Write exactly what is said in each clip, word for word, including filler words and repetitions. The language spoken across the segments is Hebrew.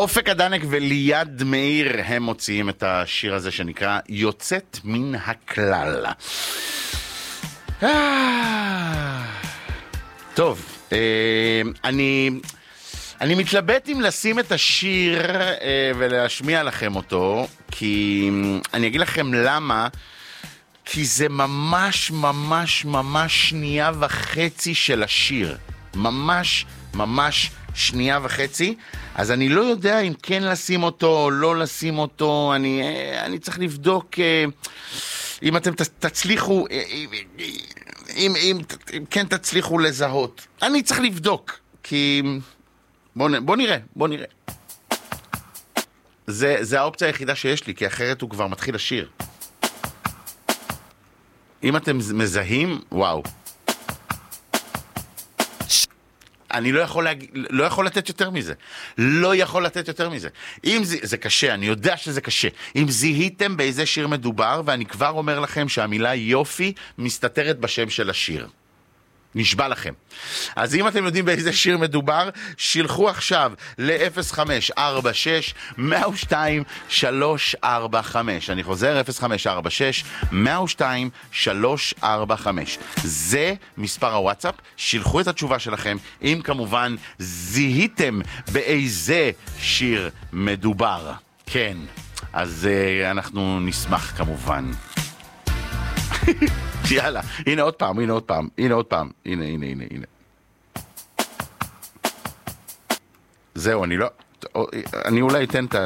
אופק אדנק וליד מאיר הם מוציאים את השיר הזה שנקרא יוצאת מן הכלל. טוב, אני אני מתלבט אם לשים את השיר ולהשמיע לכם אותו, כי אני אגיד לכם למה, כי זה ממש ממש ממש שנייה וחצי של השיר, ממש ממש שנייה וחצי, אז אני לא יודע אם כן לשים אותו או לא לשים אותו, אני, אני צריך לבדוק אם אתם תצליחו, אם, אם, אם כן תצליחו לזהות. אני צריך לבדוק, כי בוא, בוא נראה, בוא נראה. זה, זה האופציה היחידה שיש לי, כי אחרת הוא כבר מתחיל לשיר. אם אתם מזהים, וואו. אני לא יכול, להג... לא יכול לתת יותר מזה. לא יכול לתת יותר מזה. אם זה... זה קשה, אני יודע שזה קשה. אם זיהיתם באיזה שיר מדובר, ואני כבר אומר לכם שהמילה יופי מסתתרת בשם של השיר. נשבע לכם. אז אם אתם יודעים באיזה שיר מדובר, שילחו עכשיו ל-אפס חמש ארבע שש מאה ושתיים שלוש ארבע חמש. אני חוזר, אפס חמש ארבע שש מאה ושתיים שלוש ארבע חמש. זה מספר הוואטסאפ. שילחו את התשובה שלכם, אם כמובן זיהיתם באיזה שיר מדובר. כן, אז uh, אנחנו נשמח כמובן. יאללה, הנה עוד פעם, הנה עוד פעם, הנה עוד פעם, הנה, הנה, הנה, הנה. זהו, אני לא, אני אולי אתן את ה...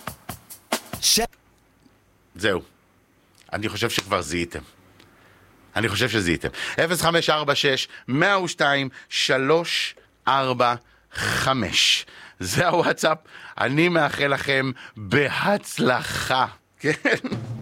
זהו. אני חושב שכבר זיהיתם. אני חושב שזיהיתם. אפס חמש ארבע שש מאה ושתיים שלוש ארבע חמש. זה הוואטסאפ. אני מאחל לכם בהצלחה. כן?